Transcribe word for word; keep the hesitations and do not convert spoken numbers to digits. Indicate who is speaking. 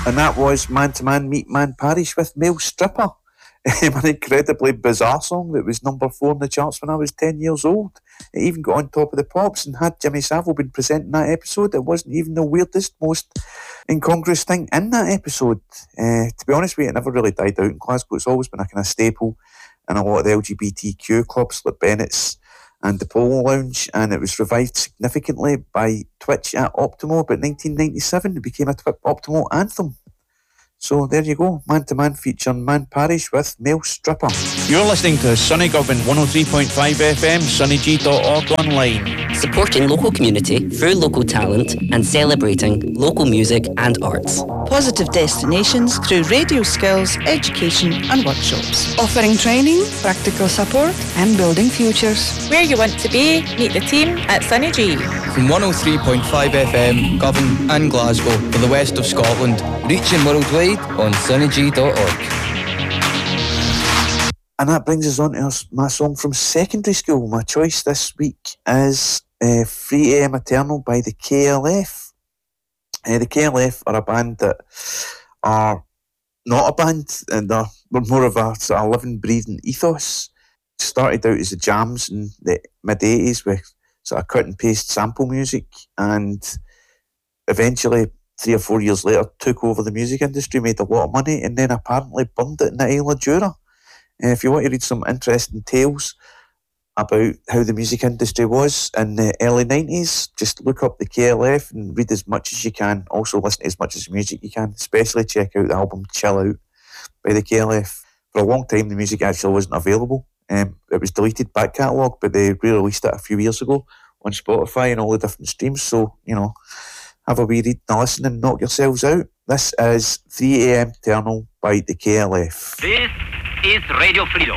Speaker 1: And that was Man to Man Meet Man Parish with Male Stripper. An incredibly bizarre song that was number four in the charts when I was ten years old. It even got on Top of the Pops, and had Jimmy Savile been presenting that episode, it wasn't even the weirdest, most incongruous thing in that episode. Uh, to be honest with you, it never really died out in Glasgow. It's always been a kind of staple in a lot of the L G B T Q clubs like Bennett's and the Polo Lounge, and it was revived significantly by Twitch at Optimo about nineteen ninety-seven. It became a Twitch Optimo anthem. So there you go, Man to Man featuring Man Parish with Male Stripper.
Speaker 2: You're listening to Sunny Govan one oh three point five F M, sunny g dot org online.
Speaker 3: Supporting local community through local talent and celebrating local music and arts.
Speaker 4: Positive destinations through radio skills, education and workshops.
Speaker 5: Offering training, practical support and building futures.
Speaker 6: Where you want to be, meet the team at Sunny G.
Speaker 7: From one oh three point five F M, Govan and Glasgow for the west of Scotland, reaching worldwide on sunny g dot org.
Speaker 1: And that brings us on to our, my song from secondary school. My choice this week is uh, three a m Eternal by the K L F. Uh, the K L F are a band that are not a band, and they're more of a sort of living, breathing ethos. Started out as the jams in the mid eighties with sort of cut and paste sample music, and eventually three or four years later took over the music industry, made a lot of money, and then apparently burned it in the Isle of Jura. Uh, if you want to read some interesting tales about how the music industry was in the early nineties, just look up the K L F and read as much as you can. Also listen to as much as music you can, especially check out the album Chill Out by the K L F. For a long time the music actually wasn't available. Um, it was deleted back catalogue, but they re-released it a few years ago on Spotify and all the different streams, so, you know, have a wee read and a listen and knock yourselves out. This is three a m Eternal by the K L F.
Speaker 8: This is Radio Freedom.